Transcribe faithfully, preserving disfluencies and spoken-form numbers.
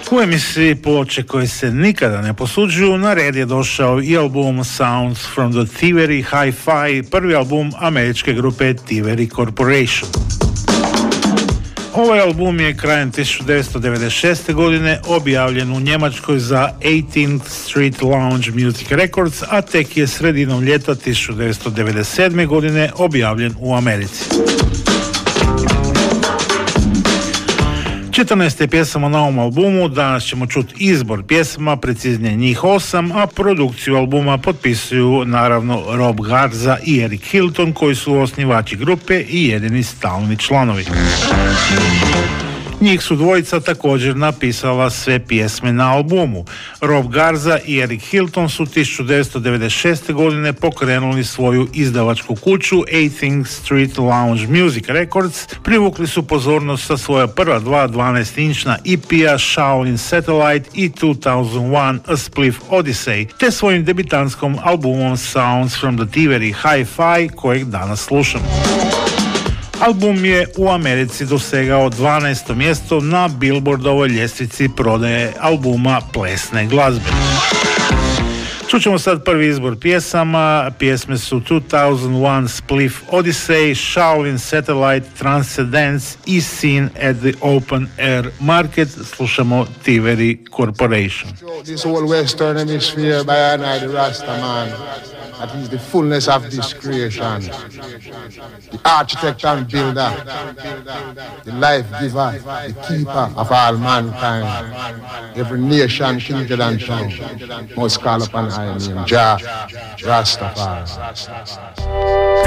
U emisiji ploče koje se nikada ne posuđuju na red je došao i album Sounds from the Thievery Hi-Fi, prvi album američke grupe Thievery Corporation. Ovaj album je krajem tisuću devetsto devedeset šeste. godine objavljen u Njemačkoj za eighteenth Street Lounge Music Records, a tek je sredinom ljeta tisuću devetsto devedeset sedme. godine objavljen u Americi. četrnaest je pjesama na ovom albumu, danas ćemo čuti izbor pjesama, preciznije njih osam, a produkciju albuma potpisuju naravno Rob Garza i Eric Hilton, koji su osnivači grupe i jedini stalni članovi. Njih su dvojica također napisala sve pjesme na albumu. Rob Garza i Eric Hilton su tisuću devetsto devedeset šeste. godine pokrenuli svoju izdavačku kuću eighteenth Street Lounge Music Records, privukli su pozornost sa svoja prva dva dvanaest-inčna E P-a Shaolin Satellite i two thousand one A Spliff Odyssey, te svojim debitantskom albumom Sounds from the Thievery Hi-Fi, kojeg danas slušamo. Album je u Americi dosegao dvanaesto mjesto na Billboardovoj ljestvici prodaje albuma plesne glazbe. Čućemo sad prvi izbor pjesama. Pjesme su two thousand one Spliff Odyssey, Shaolin Satellite, Transcendence i Scene at the Open Air Market. Slušamo Thievery Corporation. This whole Western Hemisphere by an eye, the Rasta man. That is the fullness of this creation. The architect and builder, the life giver, the keeper of all mankind. Every nation, kindred and tongue must call upon I name Jah Rastafari.